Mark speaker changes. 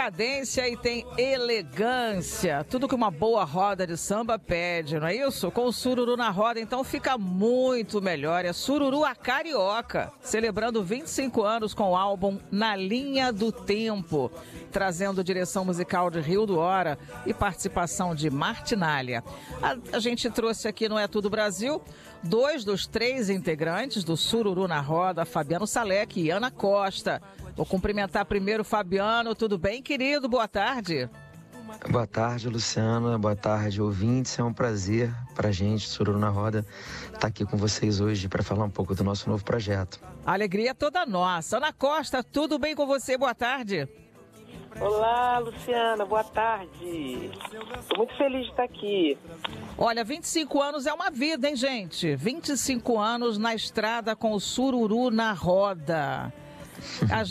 Speaker 1: cadência e tem elegância. Tudo que uma boa roda de samba pede, não é isso? Com o Sururu na roda, então fica muito melhor. É Sururu a Carioca, celebrando 25 anos com o álbum Na Linha do Tempo, trazendo direção musical de Rio do Hora e participação de Martinália. A gente trouxe aqui no É Tudo Brasil 2 dos 3 integrantes do Sururu na Roda, Fabiano Salek e Ana Costa. Vou cumprimentar primeiro o Fabiano. Tudo bem, querido? Boa tarde.
Speaker 2: Boa tarde, Luciana. Boa tarde, ouvintes. É um prazer pra gente, Sururu na Roda, estar aqui com vocês hoje para falar um pouco do nosso novo projeto.
Speaker 1: A alegria é toda nossa. Ana Costa, tudo bem com você? Boa tarde.
Speaker 3: Olá, Luciana, boa tarde. Estou muito feliz de estar aqui.
Speaker 1: Olha, 25 anos é uma vida, hein, gente? 25 anos na estrada com o Sururu na Roda.